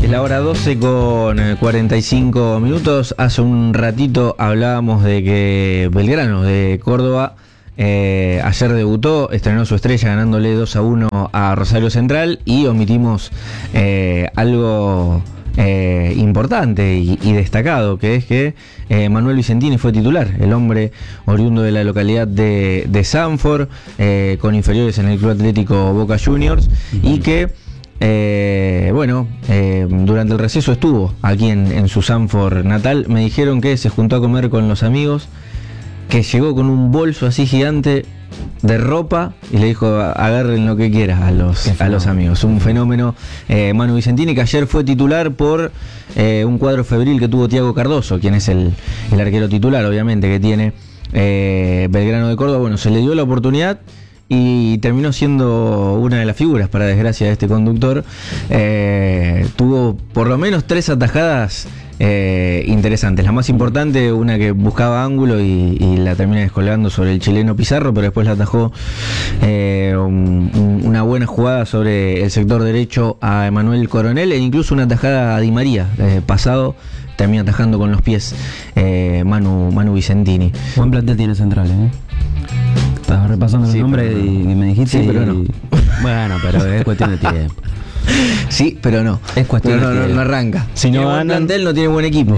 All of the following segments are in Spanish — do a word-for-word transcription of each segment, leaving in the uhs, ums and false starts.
la hora doce con cuarenta y cinco minutos. Hace un ratito hablábamos de que Belgrano de Córdoba eh, ayer debutó, estrenó su estrella ganándole dos a uno a Rosario Central, y omitimos eh, algo eh, importante y, y destacado, que es que eh, Manuel Vicentini fue titular, el hombre oriundo de la localidad de, de Sanford, eh, con inferiores en el Club Atlético Boca Juniors, uh-huh. y que Eh, bueno, eh, durante el receso estuvo aquí en, en su Sanford natal. Me dijeron que se juntó a comer con los amigos, que llegó con un bolso así gigante de ropa y le dijo: agarren lo que quieras a los, a los amigos. Un fenómeno, eh, Manu Vicentini, que ayer fue titular por eh, un cuadro febril que tuvo Thiago Cardoso, quien es el, el arquero titular, obviamente, que tiene eh, Belgrano de Córdoba. Bueno, se le dio la oportunidad y terminó siendo una de las figuras, para desgracia de este conductor. Eh, tuvo por lo menos tres atajadas eh, interesantes. La más importante, una que buscaba ángulo y, y la termina descolgando sobre el chileno Pizarro, pero después la atajó eh, un, un, una buena jugada sobre el sector derecho a Emanuel Coronel, e incluso una atajada a Di María, eh, pasado, termina atajando con los pies eh, Manu, Manu Vicentini. Buen plantel tiene Central, ¿eh? Estaba repasando los sí, nombres y, y me dijiste. Sí, pero no. Bueno, pero es cuestión de tiempo. Sí, pero no. Es cuestión pero de no, tiempo. No, no arranca. Si no tiene ganan, buen plantel, no tiene buen equipo.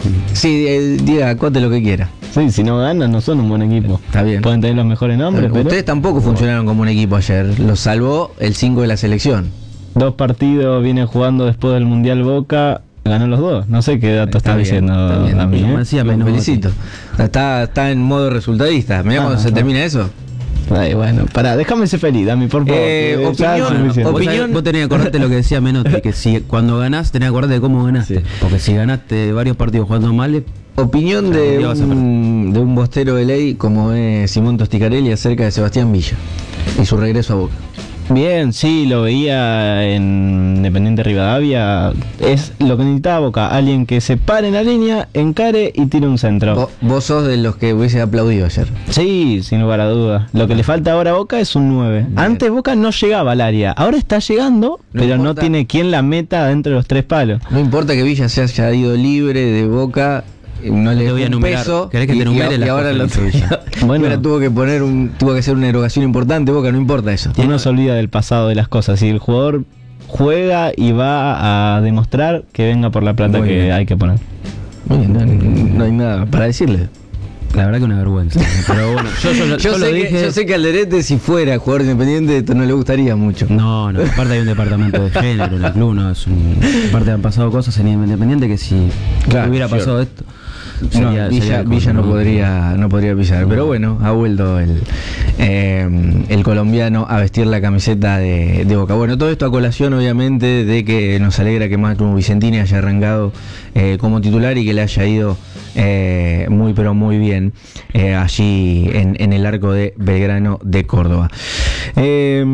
Sí, eh, diga, cote lo que quiera. Sí, si no ganan, no son un buen equipo. Está bien. Pueden tener los mejores nombres, pero ustedes tampoco funcionaron como un equipo ayer. Los salvó el cinco de la selección. Dos partidos viene jugando después del Mundial Boca. Ganó los dos. No sé qué dato está, está diciendo a mí. Me decía, me felicito. Está, está en modo resultadista. Mirá ah, cuando se no. termina eso. Ay, bueno, pará, déjame ser feliz, Dami, por favor. Eh, opinión, bueno, opinión. Vos tenés que acordarte lo que decía Menotti, que si cuando ganás tenés que acordarte de cómo ganaste. Sí. Porque si ganaste varios partidos jugando mal. Opinión de un, de un bostero de ley como es Simón Tosticarelli acerca de Sebastián Villa y su regreso a Boca. Bien, sí, lo veía en Independiente Rivadavia. Es lo que necesitaba Boca: alguien que se pare en la línea, encare y tire un centro. Vos, vos sos de los que hubiese aplaudido ayer. Sí, sin lugar a dudas. Lo que le falta ahora a Boca es un nueve. Bien. Antes Boca no llegaba al área, ahora está llegando, no pero importa, no tiene quien la meta dentro de los tres palos. No importa que Villa se haya ido libre de Boca, no le voy a enumerar. Peso, ¿Querés que te enumere? Y, y ahora lo bueno, ahora tuvo que poner un, tuvo que hacer una erogación importante. Boca, no importa eso. Uno se olvida del pasado de las cosas. Si el jugador juega y va a demostrar, que venga por la plata Muy que bien. hay que poner. Muy bien, no, no hay nada para decirle. La verdad que una vergüenza. Pero bueno, yo, yo, yo, yo, yo sé lo dije. Que, yo sé que Alderete, si fuera jugador independiente, esto no le gustaría mucho. No, no. Aparte hay un departamento de género en el club, no es un. Aparte han pasado cosas en Independiente que si claro, hubiera pasado yo. esto. Sería, no, Villa, sería Villa no, no podría no podría pisar, no. Pero bueno, ha vuelto el eh, el colombiano a vestir la camiseta de, de Boca. Bueno, todo esto a colación, obviamente, de que nos alegra que Manu Vicentini haya arrancado eh, como titular y que le haya ido eh, muy pero muy bien eh, allí en, en el arco de Belgrano de Córdoba. Eh,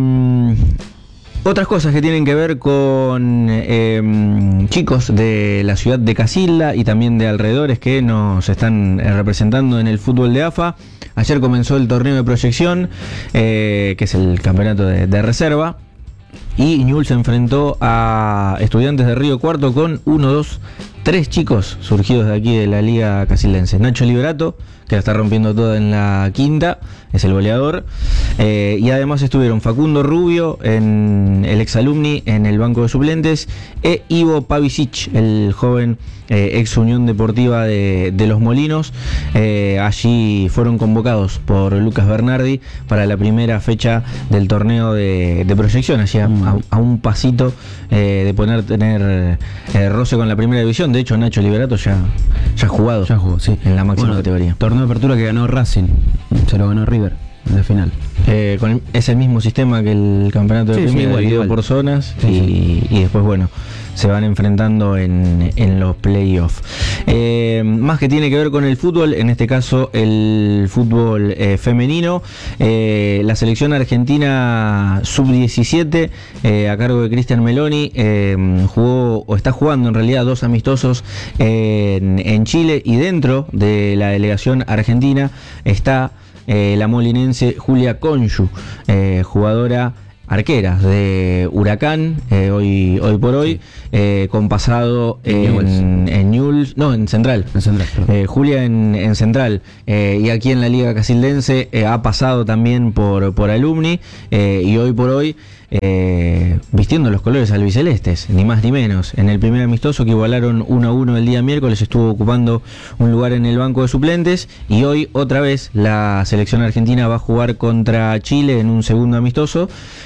Otras cosas que tienen que ver con eh, chicos de la ciudad de Casilda y también de alrededores que nos están eh, representando en el fútbol de A F A. Ayer comenzó el torneo de proyección, eh, que es el campeonato de, de reserva, y Ñul se enfrentó a Estudiantes de Río Cuarto con uno, dos, tres chicos surgidos de aquí de la liga casildense. Nacho Liberato, que la está rompiendo toda en la quinta, es el goleador, eh, y además estuvieron Facundo Rubio, en el exalumni, en el banco de suplentes, e Ivo Pavicic, el joven eh, ex Unión Deportiva de, de Los Molinos. Eh, allí fueron convocados por Lucas Bernardi para la primera fecha del torneo de, de proyección, allí a, a, a un pasito eh, de poner tener eh, roce con la primera división. De hecho, Nacho Liberato ya, ya ha jugado, ya jugó, sí, en la máxima bueno, categoría. Torneo de apertura que ganó Racing, se lo ganó River en la final. Eh, con el, es el mismo sistema que el campeonato de sí, primera, sí, igual, dividido igual. por zonas, sí, y, sí. y después, bueno, se van enfrentando en, en los playoffs. Eh, más que tiene que ver con el fútbol, en este caso el fútbol eh, femenino, eh, la selección argentina sub diecisiete, eh, a cargo de Cristian Meloni, eh, jugó o está jugando en realidad dos amistosos en, en Chile, y dentro de la delegación argentina está Eh, la molinense Julia Conchu, eh, jugadora arqueras de Huracán, eh, hoy hoy por hoy, sí. eh, con pasado en, en Newell's, no, en Central. En Central eh, Julia en, en Central, eh, y aquí en la Liga Casildense eh, ha pasado también por, por Alumni, eh, y hoy por hoy Eh, vistiendo los colores albicelestes, ni más ni menos. En el primer amistoso que igualaron uno a uno el día miércoles, estuvo ocupando un lugar en el banco de suplentes, y hoy otra vez la selección argentina va a jugar contra Chile en un segundo amistoso.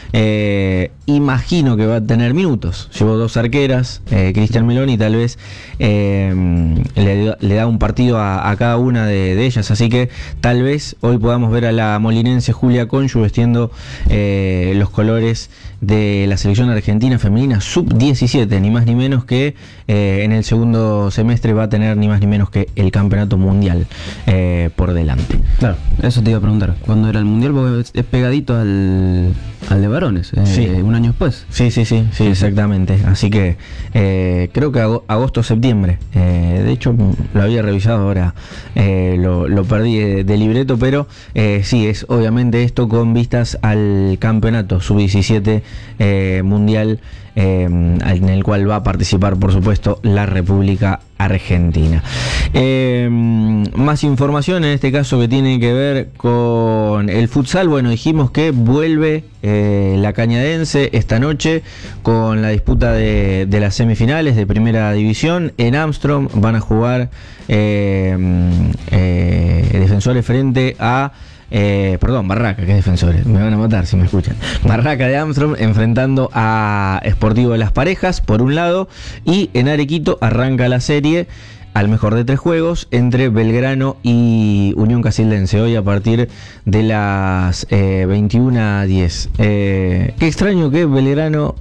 Eh, imagino que va a tener minutos. Llevó dos arqueras, eh, Cristian Meloni tal vez eh, le, le da un partido a, a cada una de, de ellas, así que tal vez hoy podamos ver a la molinense Julia Conchu vestiendo eh, los colores de la selección argentina femenina sub diecisiete, ni más ni menos que eh, en el segundo semestre va a tener ni más ni menos que el campeonato mundial eh, por delante. Claro, eso te iba a preguntar, ¿cuándo era el mundial? Porque es pegadito al, al de varones, eh, sí. un año después. Sí, sí, sí, sí, exactamente. Así que eh, creo que agosto septiembre. Eh, de hecho, lo había revisado ahora, eh, lo, lo perdí de, de libreto, pero eh, sí, es obviamente esto con vistas al campeonato sub diecisiete eh, mundial, eh, en el cual va a participar, por supuesto, la República Argentina. Eh, más información en este caso que tiene que ver con el futsal. Bueno, dijimos que vuelve eh, la Cañadense esta noche con la disputa de, de las semifinales de Primera División. En Armstrong van a jugar eh, eh, Defensores frente a Eh, perdón, Barraca, que es Defensores, me van a matar si me escuchan. Barraca de Armstrong enfrentando a Sportivo de Las Parejas, por un lado, y en Arequito arranca la serie al mejor de tres juegos entre Belgrano y Unión Casildense, hoy a partir de las eh, veintiuna a diez. Eh, qué extraño que Belgrano,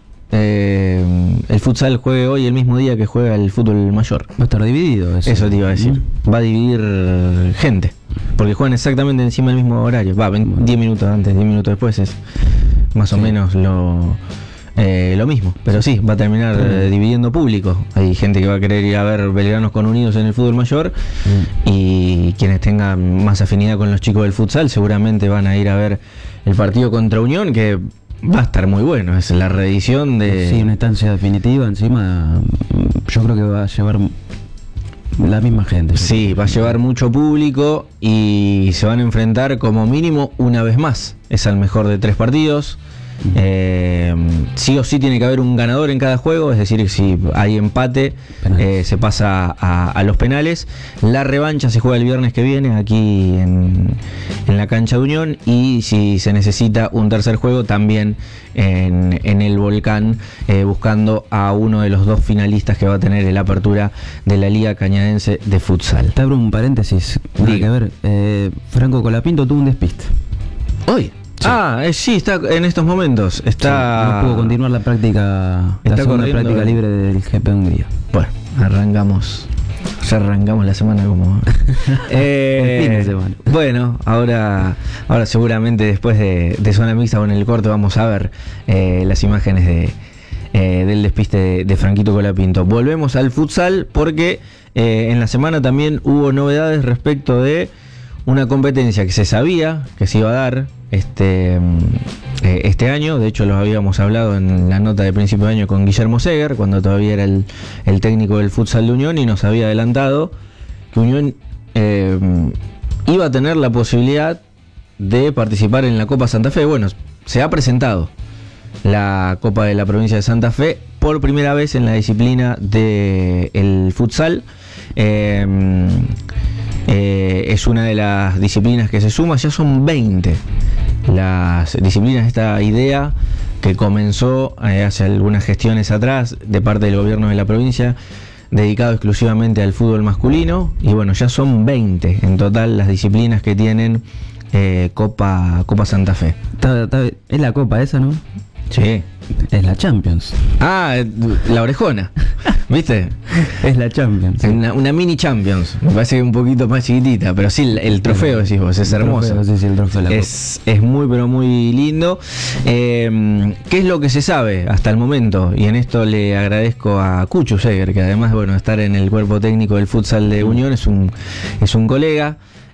eh, el futsal juegue hoy el mismo día que juega el fútbol mayor. Va a estar dividido eso. Eso te iba a decir, ¿Mm? Va a dividir gente, porque juegan exactamente encima del mismo horario. Va, diez minutos antes, diez minutos después, es más o sí. menos lo, eh, lo mismo. Pero sí, va a terminar eh, dividiendo público. Hay gente que va a querer ir a ver Belgranos con Unidos en el fútbol mayor, mm. y quienes tengan más afinidad con los chicos del futsal seguramente van a ir a ver el partido contra Unión, que va a estar muy bueno. Es la reedición de... Sí, una instancia definitiva. Encima yo creo que va a llevar la misma gente. Sí, va a llevar mucho público y se van a enfrentar como mínimo una vez más. Es al mejor de tres partidos. Eh, sí o sí tiene que haber un ganador en cada juego, es decir, si hay empate eh, se pasa a, a los penales. La revancha se juega el viernes que viene aquí en, en la cancha de Unión, y si se necesita un tercer juego también en, en el Volcán, eh, buscando a uno de los dos finalistas que va a tener el apertura de la Liga Cañadense de Futsal. Te abro un paréntesis, nada que ver. eh, Franco Colapinto tuvo un despiste hoy. Sí. Ah, eh, sí, está en estos momentos. Está. Sí, no pudo continuar la práctica, está la segunda práctica el... libre del G P Hungría. Bueno, arrancamos. Ya arrancamos la semana como. eh, el fin de semana. Bueno, ahora, ahora seguramente después de, de Zona Mixta o en el corte vamos a ver eh, las imágenes de, eh, del despiste de, de Franquito Colapinto. Volvemos al futsal porque eh, en la semana también hubo novedades respecto de una competencia que se sabía que se iba a dar este, eh, este año. De hecho, lo habíamos hablado en la nota de principio de año con Guillermo Seger, cuando todavía era el, el técnico del futsal de Unión, y nos había adelantado que Unión eh, iba a tener la posibilidad de participar en la Copa Santa Fe. Bueno, se ha presentado la Copa de la Provincia de Santa Fe por primera vez en la disciplina del futsal. Eh, Eh, es una de las disciplinas que se suma, ya son veinte las disciplinas. Esta idea que comenzó eh, hace algunas gestiones atrás de parte del gobierno de la provincia, dedicado exclusivamente al fútbol masculino, y bueno, ya son veinte en total las disciplinas que tienen eh, Copa, Copa Santa Fe. Está, está, es la Copa esa, ¿no? Sí. Es la Champions. Ah, la orejona. ¿Viste? Es la Champions. Sí. Una, una mini Champions. Me parece que un poquito más chiquitita, pero sí, el, el trofeo, decís vos, es hermoso. Trofeo, sí, sí, el trofeo, la es, es muy, pero muy lindo. Eh, ¿Qué es lo que se sabe hasta el momento? Y en esto le agradezco a Cucho Seger, que además, bueno, estar en el cuerpo técnico del futsal de Unión, es un, es un colega.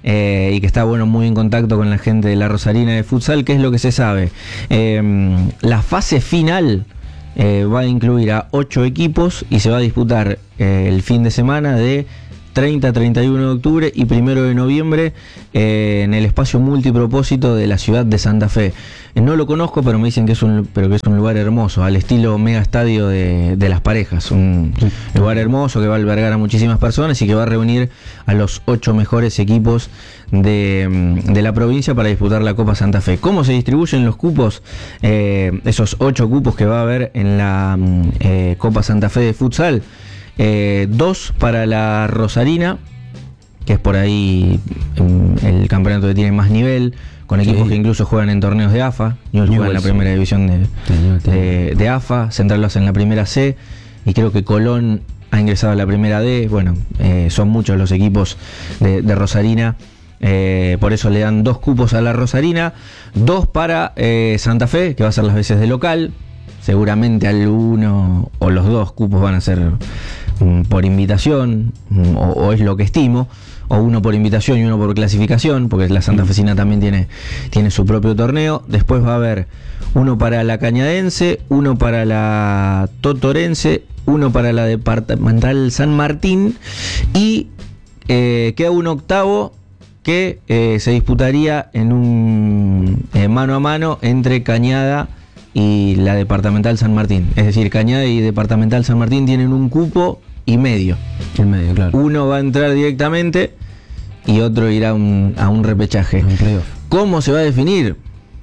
eh, y que está bueno muy en contacto con la gente de la Rosarina de futsal. ¿Qué es lo que se sabe? Eh, la fase final eh, va a incluir a ocho equipos y se va a disputar eh, el fin de semana de treinta, treinta y uno de octubre y primero de noviembre eh, en el espacio multipropósito de la ciudad de Santa Fe. Eh, no lo conozco, pero me dicen que es un, pero que es un lugar hermoso, al estilo mega estadio de, de Las Parejas. Un sí. lugar hermoso que va a albergar a muchísimas personas y que va a reunir a los ocho mejores equipos de, de la provincia para disputar la Copa Santa Fe. ¿Cómo se distribuyen los cupos? Eh, esos ocho cupos que va a haber en la eh, Copa Santa Fe de futsal. Eh, dos para la Rosarina, que es por ahí el campeonato que tiene más nivel, con equipos sí. que incluso juegan en torneos de A F A. Newell's juega en la primera división de, de, de A F A, Central lo hace en la primera C, y creo que Colón ha ingresado a la primera D. Bueno, eh, son muchos los equipos de, de Rosarina. Eh, por eso le dan dos cupos a la Rosarina, dos para eh, Santa Fe, que va a ser las veces de local. Seguramente alguno o los dos cupos van a ser um, por invitación, um, o, o es lo que estimo, o uno por invitación y uno por clasificación, porque la santafesina también tiene, tiene su propio torneo. Después va a haber uno para la cañadense, uno para la totorense, uno para la departamental San Martín, y eh, queda un octavo que eh, se disputaría en un eh, mano a mano entre Cañada y la departamental San Martín. Es decir, Cañada y departamental San Martín tienen un cupo y medio. El medio, claro. Uno va a entrar directamente y otro irá un, a un repechaje. ¿Cómo se va a definir?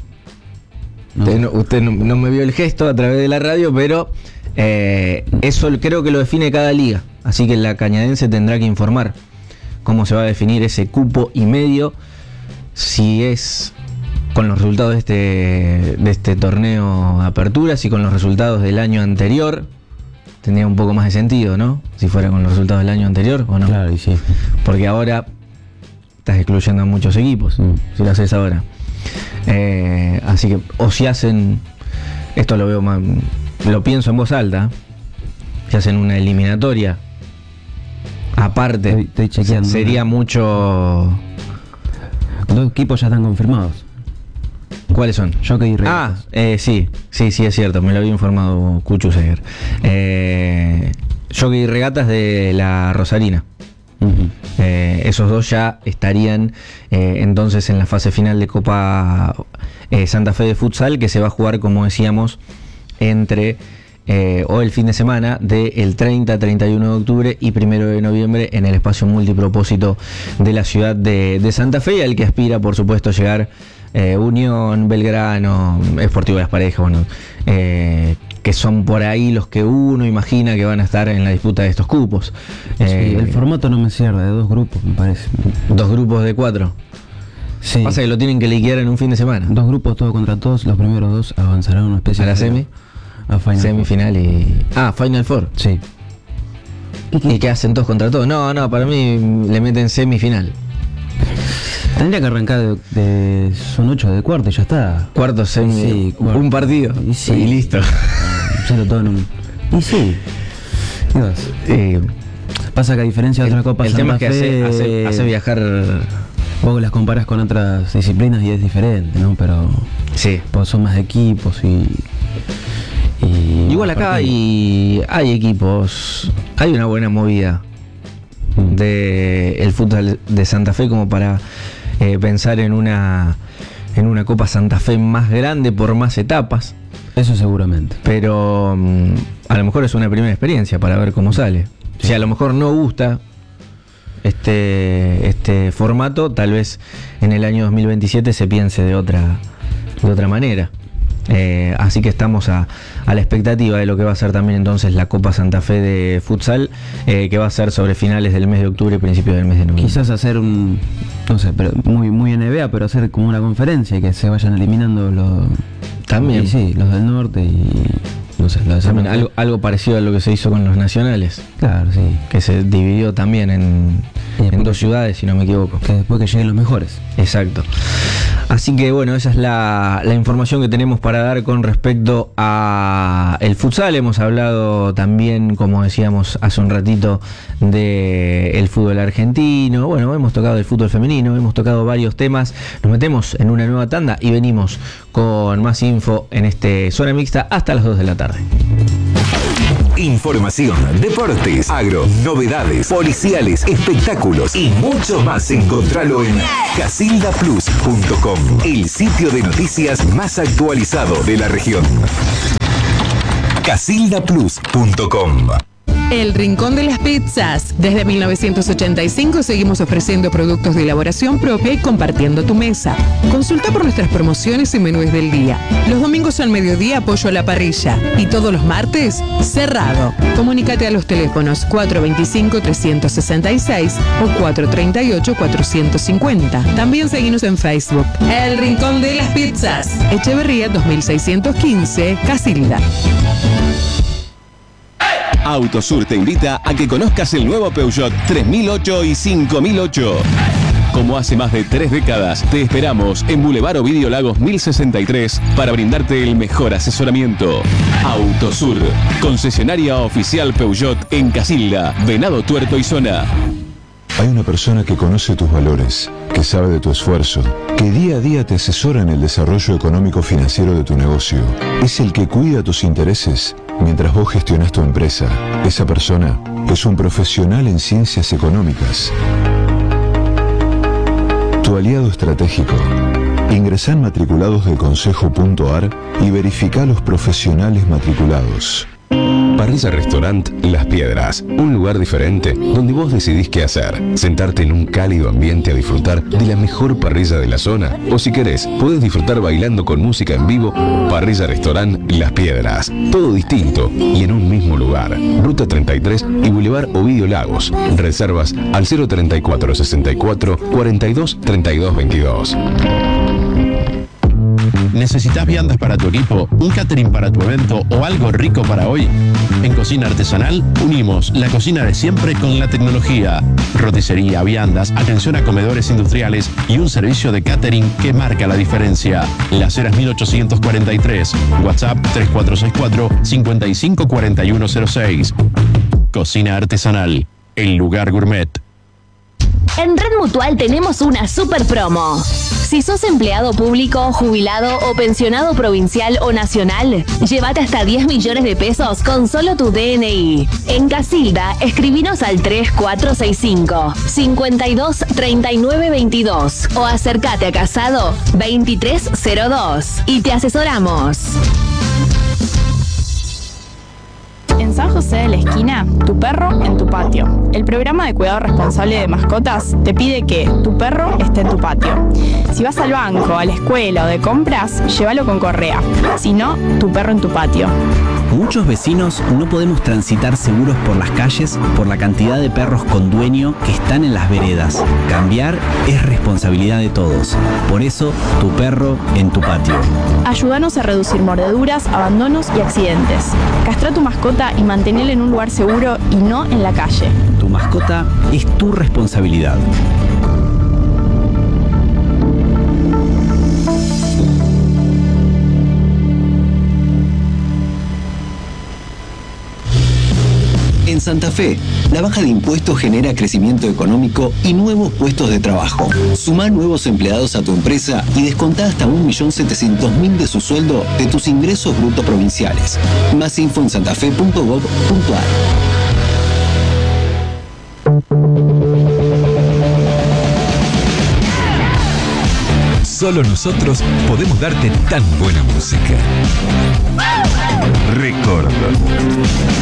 No. Usted, no, usted no, no me vio el gesto a través de la radio, pero eh, eso creo que lo define cada liga. Así que la cañadense tendrá que informar cómo se va a definir ese cupo y medio, si es con los resultados de este, de este torneo Aperturas y con los resultados del año anterior. Tendría un poco más de sentido, ¿no? Si fuera con los resultados del año anterior o no. Claro, y sí. Porque ahora estás excluyendo a muchos equipos, mm. si lo haces ahora. Eh, así que, o si hacen, esto lo veo más, lo pienso en voz alta, si hacen una eliminatoria aparte, estoy, estoy chequeando, sería ¿no? mucho. Dos equipos ya están confirmados. ¿Cuáles son? Jockey y Regatas. Ah, eh, sí, sí, sí, es cierto, me lo había informado Cuchu Seger. Eh, Jockey y Regatas de la Rosarina. Uh-huh. Eh, esos dos ya estarían eh, entonces en la fase final de Copa eh, Santa Fe de Futsal, que se va a jugar, como decíamos, entre eh, o el fin de semana del treinta, treinta y uno de octubre y primero de noviembre en el espacio multipropósito de la ciudad de, de Santa Fe, y al que aspira, por supuesto, llegar Eh, Unión, Belgrano, Sportivo de Las Parejas, bueno, eh, que son por ahí los que uno imagina que van a estar en la disputa de estos cupos. Sí, eh, el formato no me cierra, de dos grupos, me parece. Dos grupos de cuatro. Sí. Pasa que lo tienen que liquidar en un fin de semana. Dos grupos, todo contra todos. Los primeros dos avanzarán a una especie a la de semi, a Final semifinal Four. Y ah, Final Four. Sí. ¿Y qué hacen todos contra todos? No, no, para mí le meten semifinal. Tendría que arrancar de, de son ocho de cuarto y ya está. Cuarto, semi, sí, cuarto. Un partido y, sí. y listo. Solo todo en un. Y sí. Dios. Eh, Pasa que a diferencia de otras copas, el tema es que hace, hace, hace viajar. Vos las comparas con otras disciplinas y es diferente, ¿no? Pero sí, pues son más equipos y. y igual acá hay, hay equipos, hay una buena movida mm. de el fútbol de Santa Fe como para eh, pensar en una en una Copa Santa Fe más grande por más etapas. Eso seguramente. Pero um, a lo mejor es una primera experiencia para ver cómo sale. Sí. Si a lo mejor no gusta este este formato, tal vez en el año dos mil veintisiete se piense de otra de otra manera. Eh, así que estamos a, a la expectativa de lo que va a ser también entonces la Copa Santa Fe de futsal, eh, que va a ser sobre finales del mes de octubre y principios del mes de noviembre. Quizás hacer un, no sé, pero muy muy N B A, pero hacer como una conferencia y que se vayan eliminando los también y sí, los del norte y No sé, lo de También Santa Fe. algo, algo parecido a lo que se hizo con los nacionales, Claro, sí. que se dividió también en, en dos ciudades, si no me equivoco. Que después que lleguen los mejores. Exacto. Así que bueno, esa es la, la información que tenemos para dar con respecto a el futsal. Hemos hablado también, como decíamos hace un ratito, de el fútbol argentino. Bueno, hemos tocado el fútbol femenino, hemos tocado varios temas. Nos metemos en una nueva tanda y venimos con más info en este Zona Mixta hasta las dos de la tarde. Información, deportes, agro, novedades, policiales, espectáculos y mucho más. Encontralo en casilda plus punto com, el sitio de noticias más actualizado de la región. casilda plus punto com. El Rincón de las Pizzas. Desde mil novecientos ochenta y cinco seguimos ofreciendo productos de elaboración propia y compartiendo tu mesa. Consulta por nuestras promociones y menús del día. Los domingos al mediodía pollo a la parrilla y todos los martes cerrado. Comunícate a los teléfonos cuatro dos cinco, tres seis seis o cuatro tres ocho, cuatro cinco cero. También seguimos en Facebook. El Rincón de las Pizzas. Echeverría dos mil seiscientos quince, Casilda. Autosur te invita a que conozcas el nuevo Peugeot tres mil ocho y cinco mil ocho. Como hace más de tres décadas, te esperamos en Boulevard Ovidio Lagos mil sesenta y tres para brindarte el mejor asesoramiento. Autosur, concesionaria oficial Peugeot en Casilda, Venado Tuerto y Zona. Hay una persona que conoce tus valores, que sabe de tu esfuerzo, que día a día te asesora en el desarrollo económico financiero de tu negocio. Es el que cuida tus intereses mientras vos gestionás tu empresa. Esa persona es un profesional en ciencias económicas. Tu aliado estratégico. Ingresá en matriculados del consejo punto ar y verificá los profesionales matriculados. Parrilla Restaurant Las Piedras, un lugar diferente donde vos decidís qué hacer, sentarte en un cálido ambiente a disfrutar de la mejor parrilla de la zona, o si querés, podés disfrutar bailando con música en vivo. Parrilla Restaurant Las Piedras, todo distinto y en un mismo lugar. Ruta treinta y tres y Boulevard Ovidio Lagos. Reservas al cero treinta y cuatro, sesenta y cuatro, cuarenta y dos, treinta y dos, veintidós. ¿Necesitas viandas para tu equipo, un catering para tu evento o algo rico para hoy? En Cocina Artesanal unimos la cocina de siempre con la tecnología. Roticería, viandas, atención a comedores industriales y un servicio de catering que marca la diferencia. Las Heras mil ochocientos cuarenta y tres, WhatsApp tres cuatro seis cuatro, cinco cinco cuatro uno cero seis. Cocina Artesanal, el lugar gourmet. En Red Mutual tenemos una super promo. Si sos empleado público, jubilado o pensionado provincial o nacional, llévate hasta diez millones de pesos con solo tu D N I. En Casilda, escribinos al tres cuatro seis cinco, cinco dos, tres nueve dos dos o acércate a Casado veintitrés cero dos y te asesoramos. En San José de la Esquina, tu perro en tu patio. El programa de cuidado responsable de mascotas te pide que tu perro esté en tu patio. Si vas al banco, a la escuela o de compras, llévalo con correa. Si no, tu perro en tu patio. Muchos vecinos no podemos transitar seguros por las calles por la cantidad de perros con dueño que están en las veredas. Cambiar es responsabilidad de todos. Por eso, tu perro en tu patio. Ayúdanos a reducir mordeduras, abandonos y accidentes. Castra tu mascota y manténela en un lugar seguro y no en la calle. Tu mascota es tu responsabilidad. En Santa Fe, la baja de impuestos genera crecimiento económico y nuevos puestos de trabajo. Sumá nuevos empleados a tu empresa y descontá hasta un millón setecientos mil de su sueldo de tus ingresos brutos provinciales. Más info en santafe punto gob punto ar. Solo nosotros podemos darte tan buena música. Record.